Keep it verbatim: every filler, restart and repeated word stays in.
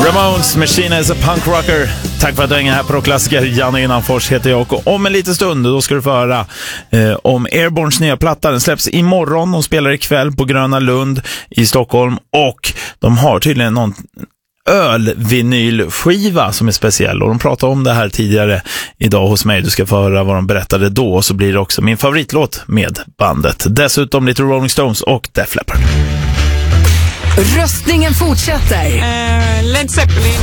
Ramones, Machine is a punk rocker. Tack för att du hänger här på Rockklassiker. Janne Innanfors heter jag, och om en liten stund då ska du få höra eh, om Airborns nya platta. Den släpps imorgon. De spelar ikväll på Gröna Lund i Stockholm, och de har tydligen någon ölvinylskiva som är speciell, och de pratade om det här tidigare idag hos mig. Du ska få höra vad de berättade då, och så blir det också min favoritlåt med bandet. Dessutom lite Rolling Stones och Def Leppard. Röstningen fortsätter. Uh, Led Zeppelin.